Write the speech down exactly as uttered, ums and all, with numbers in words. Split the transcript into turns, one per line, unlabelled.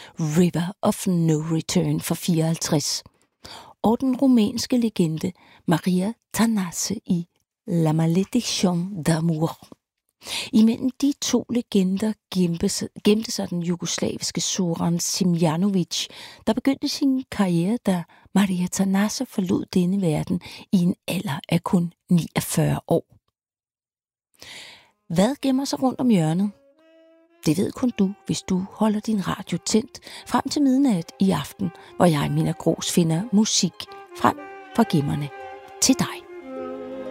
River of No Return fra fireoghalvtreds, og den rumænske legende Maria Tănase i La Malédiction d'Amour. Imellem de to legender gemte sig den jugoslaviske Zoran Simjanovic, der begyndte sin karriere, da Maria Tănase forlod denne verden i en alder af kun niogfyrre år. Hvad gemmer sig rundt om hjørnet? Det ved kun du, hvis du holder din radio tændt frem til midnat i aften, hvor jeg, Minna Grooss, finder musik frem fra gemmerne til dig.